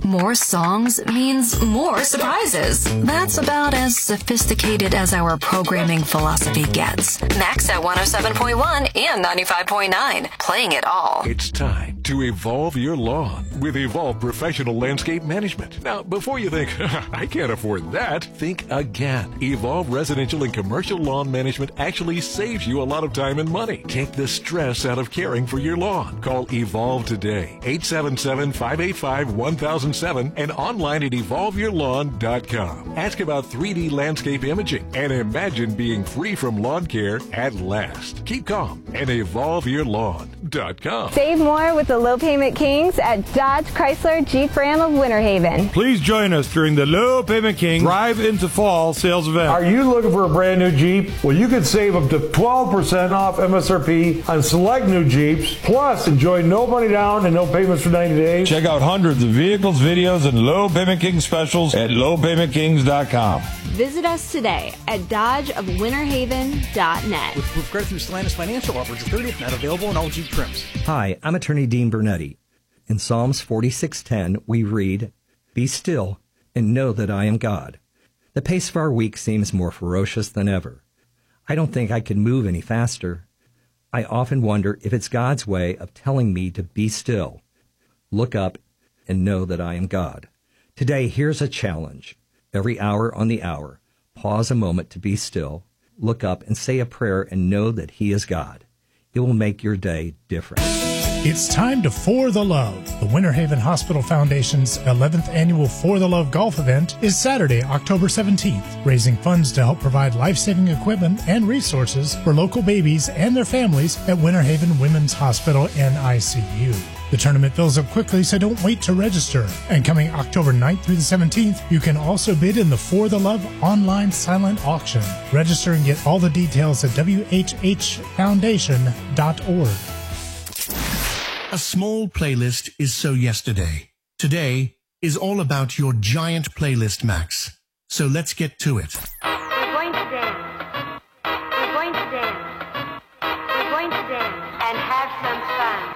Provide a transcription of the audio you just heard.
More songs means more surprises. That's about as sophisticated as our programming philosophy gets. Max at 107.1 and 95.9. Playing it all. It's time to evolve your lawn with Evolve Professional Landscape Management. Now, before you think, I can't afford that, think again. Evolve Residential and Commercial Lawn Management actually saves you a lot of time and money. Take the stress out of caring for your lawn. Call Evolve today, 877-585-1007 and online at evolveyourlawn.com. Ask about 3D landscape imaging and imagine being free from lawn care at last. Keep calm and evolveyourlawn.com. Save more with the Low Payment Kings at Dodge Chrysler Jeep Ram of Winter Haven. Please join us during the Low Payment King Drive into Fall sales event. Are you looking for a brand new Jeep? Well, you can save up to 12% off MSRP on select new Jeeps. Plus, enjoy no money down and no payments for 90 days. Check out hundreds of vehicles, videos, and Low Payment King specials at lowpaymentkings.com. Visit us today at dodgeofwinterhaven.net. With proof credit through Stellantis Financial, offers the 30th, not available in all Jeep trims. Hi, I'm attorney Dean Bernetti. In Psalms 46:10, we read, "Be still and know that I am God." The pace of our week seems more ferocious than ever. I don't think I can move any faster. I often wonder if it's God's way of telling me to be still, look up, and know that I am God. Today, here's a challenge. Every hour on the hour, pause a moment to be still, look up, and say a prayer and know that He is God. It will make your day different. It's time to For the Love. The Winter Haven Hospital Foundation's 11th annual For the Love golf event is Saturday, October 17th, raising funds to help provide life-saving equipment and resources for local babies and their families at Winter Haven Women's Hospital and ICU. The tournament fills up quickly, so don't wait to register. And coming October 9th through the 17th, you can also bid in the For the Love online silent auction. Register and get all the details at whhfoundation.org. A small playlist is so yesterday. Today is all about your giant playlist, Max. So let's get to it. We're going to dance. We're going to dance. We're going to dance and have some fun.